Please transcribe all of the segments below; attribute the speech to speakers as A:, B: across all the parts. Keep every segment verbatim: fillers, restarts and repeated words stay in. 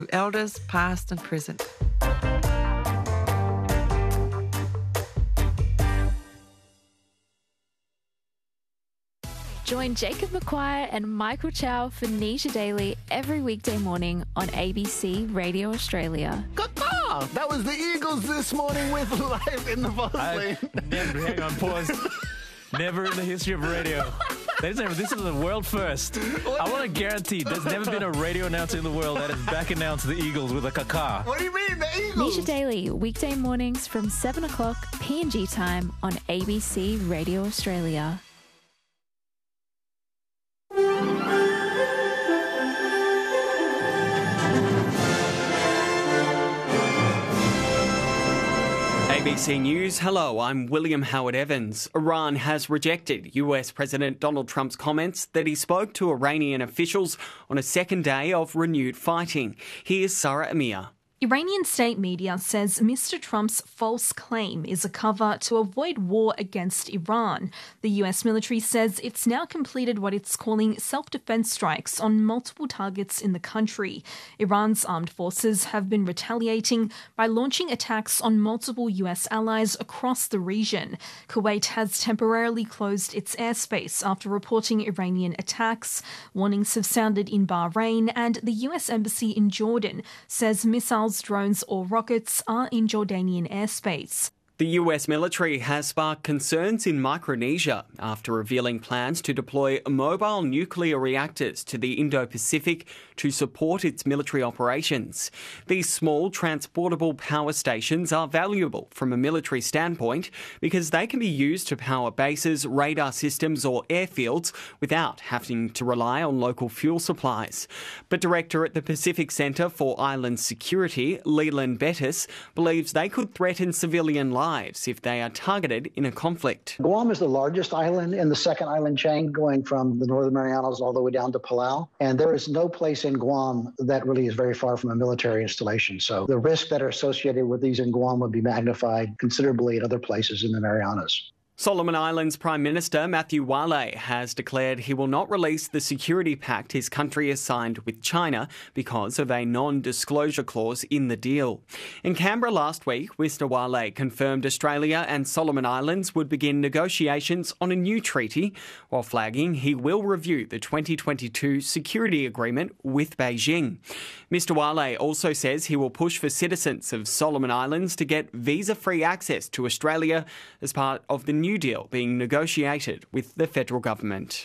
A: Elders past and present.
B: Join Jacob McQuire and Michael Chow for Nisha Daily every weekday morning on A B C Radio Australia.
C: Caw-caw! That was the Eagles this morning with Live in the Buzz Lane.
D: Never, hang on, pause. Never in the history of radio. This is the world first. I want to guarantee there's never been a radio announcer in the world that has back announced the Eagles with a caca.
C: What do you mean, the Eagles?
B: Nisha Daily, weekday mornings from seven o'clock P N G time on A B C Radio Australia.
E: A B C News, hello, I'm William Howard Evans. Iran has rejected U S President Donald Trump's comments that he spoke to Iranian officials on a second day of renewed fighting. Here's Sarah Amir.
F: Iranian state media says Mister Trump's false claim is a cover to avoid war against Iran. The U S military says it's now completed what it's calling self-defense strikes on multiple targets in the country. Iran's armed forces have been retaliating by launching attacks on multiple U S allies across the region. Kuwait has temporarily closed its airspace after reporting Iranian attacks. Warnings have sounded in Bahrain, and the U S Embassy in Jordan says missiles, drones or rockets are in Jordanian airspace.
E: The U S military has sparked concerns in Micronesia after revealing plans to deploy mobile nuclear reactors to the Indo-Pacific to support its military operations. These small transportable power stations are valuable from a military standpoint because they can be used to power bases, radar systems or airfields without having to rely on local fuel supplies. But Director at the Pacific Centre for Island Security, Leland Bettis, believes they could threaten civilian lives if they are targeted in a conflict.
G: Guam is the largest island in the second island chain, going from the Northern Marianas all the way down to Palau. And there is no place in Guam that really is very far from a military installation. So the risks that are associated with these in Guam would be magnified considerably in other places in the Marianas.
E: Solomon Islands Prime Minister Matthew Wale has declared he will not release the security pact his country has signed with China because of a non-disclosure clause in the deal. In Canberra last week, Mister Wale confirmed Australia and Solomon Islands would begin negotiations on a new treaty, while flagging he will review the twenty twenty-two security agreement with Beijing. Mister Wale also says he will push for citizens of Solomon Islands to get visa-free access to Australia as part of the new deal being negotiated with the federal government.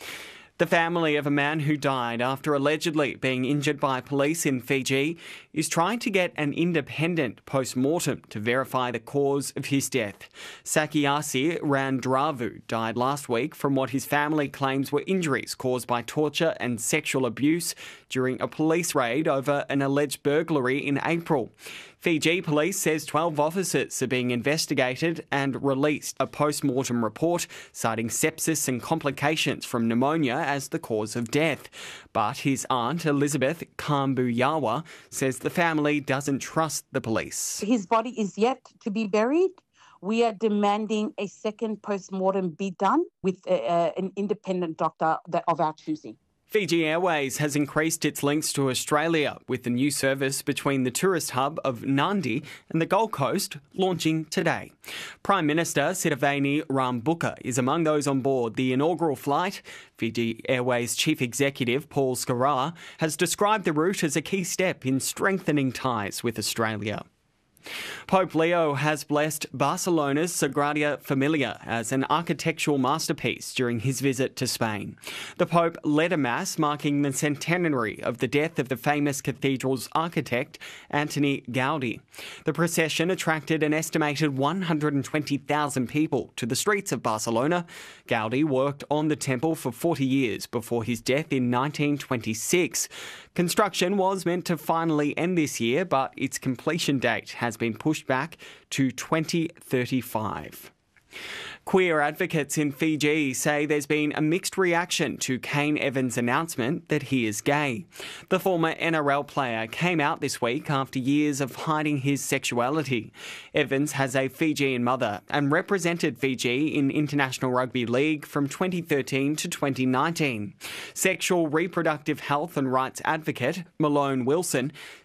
E: The family of a man who died after allegedly being injured by police in Fiji is trying to get an independent post-mortem to verify the cause of his death. Sakiasi Randravu died last week from what his family claims were injuries caused by torture and sexual abuse during a police raid over an alleged burglary in April. Fiji police says twelve officers are being investigated and released a post-mortem report citing sepsis and complications from pneumonia as the cause of death. But his aunt, Elizabeth Kambuyawa, says the family doesn't trust the police.
H: His body is yet to be buried. We are demanding a second post-mortem be done with a, a, an independent doctor that, of our choosing.
E: Fiji Airways has increased its links to Australia with the new service between the tourist hub of Nadi and the Gold Coast launching today. Prime Minister Sitiveni Rabuka is among those on board the inaugural flight. Fiji Airways Chief Executive Paul Scarar has described the route as a key step in strengthening ties with Australia. Pope Leo has blessed Barcelona's Sagrada Familia as an architectural masterpiece during his visit to Spain. The Pope led a mass marking the centenary of the death of the famous cathedral's architect, Antoni Gaudi. The procession attracted an estimated one hundred twenty thousand people to the streets of Barcelona. Gaudi worked on the temple for forty years before his death in nineteen twenty-six. Construction was meant to finally end this year, but its completion date has been pushed back to twenty thirty-five. Queer advocates in Fiji say there's been a mixed reaction to Kane Evans' announcement that he is gay. The former N R L player came out this week after years of hiding his sexuality. Evans has a Fijian mother and represented Fiji in International Rugby League from twenty thirteen to twenty nineteen. Sexual reproductive health and rights advocate Malone Wilson